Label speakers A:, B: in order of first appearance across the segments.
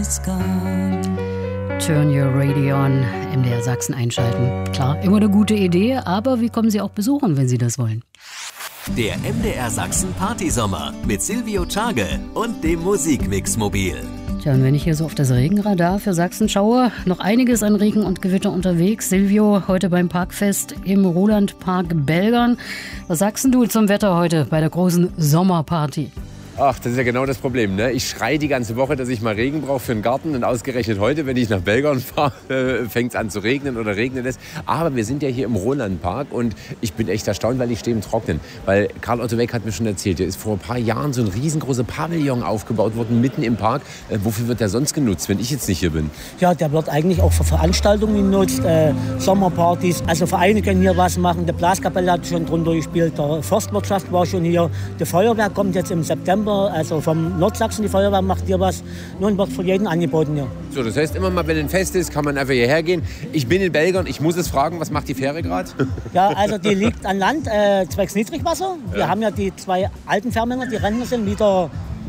A: is gone.
B: Turn your radio on, MDR Sachsen einschalten. Klar, immer eine gute Idee, aber wie kommen Sie auch besuchen, wenn Sie das wollen?
C: Der MDR Sachsen Partysommer mit Silvio Tschage und dem Musikmix-Mobil.
B: Tja, und wenn ich hier so auf das Regenradar für Sachsen schaue, noch einiges an Regen und Gewitter unterwegs. Silvio, heute beim Parkfest im Rolandpark Belgern. Was sagst du zum Wetter heute bei der großen Sommerparty?
D: Ach, das ist ja genau das Problem, ne? Ich schreie die ganze Woche, dass ich mal Regen brauche für den Garten. Und ausgerechnet heute, wenn ich nach Belgern fahre, fängt es an zu regnen oder regnet es. Aber wir sind ja hier im Rolandpark und ich bin echt erstaunt, weil ich stehe im Trocknen. Weil Karl Otto Weck hat mir schon erzählt, hier ist vor ein paar Jahren so ein riesengroßer Pavillon aufgebaut worden, mitten im Park. Wofür wird der sonst genutzt, wenn ich jetzt nicht hier bin? Ja, der wird eigentlich auch für Veranstaltungen genutzt, Sommerpartys. Also Vereine können hier was machen. Die Blaskapelle hat schon drunter gespielt, der Forstwirtschaft war schon hier. Die Feuerwehr kommt jetzt im September. Also vom Nordsachsen, die Feuerwehr macht hier was. Nun wird für jeden angeboten, ja. So, das heißt, immer mal, wenn ein Fest ist, kann man einfach hierher gehen. Ich bin in Belgern, ich muss es fragen, was macht die Fähre gerade? Ja, also die liegt an Land, zwecks Niedrigwasser. Wir haben ja die 2 alten Fährmänner, die Rentner sind wieder...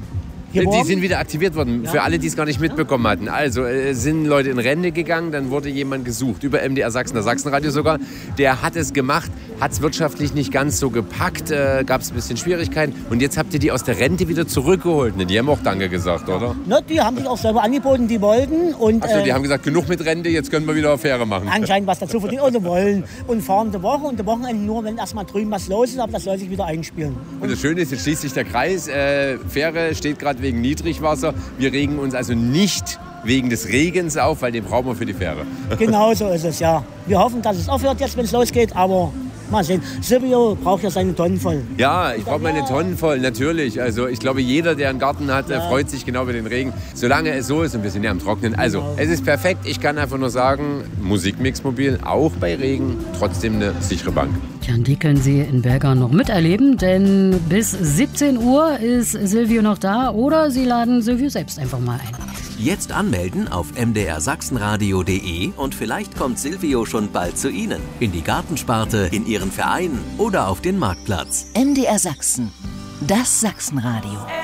D: Die sind wieder aktiviert worden, für alle, die es gar nicht mitbekommen hatten. Also sind Leute in Rente gegangen, dann wurde jemand gesucht, über MDR Sachsen, das Sachsenradio sogar. Der hat es gemacht, hat es wirtschaftlich nicht ganz so gepackt, gab es ein bisschen Schwierigkeiten. Und jetzt habt ihr die aus der Rente wieder zurückgeholt. Ne, die haben auch Danke gesagt, oder? Ne, die haben sich auch selber angeboten, die wollten. Und, achso, die haben gesagt, genug mit Rente, jetzt können wir wieder Fähre machen. Anscheinend was dazu verdienen oder wollen. Und fahren die Woche und die Wochenende nur, wenn erstmal drüben was los ist, aber das soll sich wieder einspielen. Und das Schöne ist, jetzt schließt sich der Kreis. Fähre steht gerade wegen Niedrigwasser. Wir regen uns also nicht wegen des Regens auf, weil den brauchen wir für die Fähre. Genau so ist es, ja. Wir hoffen, dass es aufhört jetzt, wenn es losgeht, aber mal sehen. Silvio braucht ja seine Tonnen voll. Ja, ich brauche meine Tonnen voll, natürlich. Also ich glaube, jeder, der einen Garten hat, freut sich genau über den Regen. Solange es so ist und wir sind ja am Trocknen. Also, genau. Es ist perfekt. Ich kann einfach nur sagen, Musikmix-Mobil, auch bei Regen, trotzdem eine sichere Bank.
B: Ja, und die können Sie in Belgern noch miterleben, denn bis 17 Uhr ist Silvio noch da oder Sie laden Silvio selbst einfach mal ein.
C: Jetzt anmelden auf mdrsachsenradio.de und vielleicht kommt Silvio schon bald zu Ihnen. In die Gartensparte, in Ihren Verein oder auf den Marktplatz.
E: MDR Sachsen, das Sachsenradio.